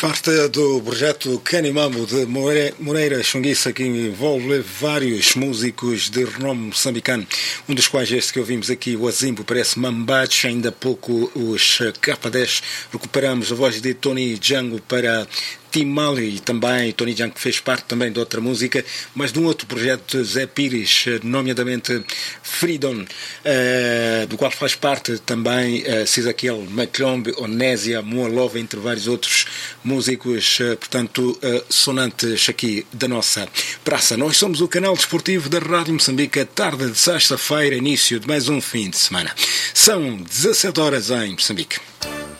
parte do projeto Canimambo de Moreira Chunguissa, que envolve vários músicos de renome moçambicano, um dos quais este que ouvimos aqui, o Azimbo, parece Mambacho. Ainda há pouco os K10, recuperamos a voz de Tony Django para Timali, e também Tony Django, que fez parte também de outra música, mas de um outro projeto de Zé Pires, nomeadamente Freedom, do qual faz parte também Cisaquiel, Maclombe, Onésia, Moalova, entre vários outros músicos, portanto, sonantes aqui da nossa praça. Nós somos o canal desportivo da Rádio Moçambique, tarde de sexta-feira, início de mais um fim de semana. São 17 horas em Moçambique.